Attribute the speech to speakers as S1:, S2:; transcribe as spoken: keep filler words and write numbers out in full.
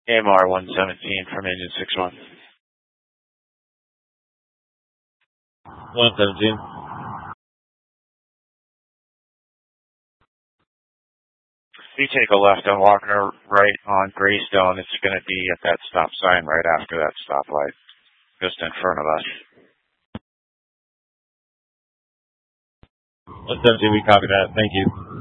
S1: A M R one seventeen from engine six one.
S2: one seventeen.
S1: If you take a left on Walker right on Greystone, it's going to be at that stop sign right after that stoplight, just in front of us.
S2: one seventeen, we copy that. Thank you.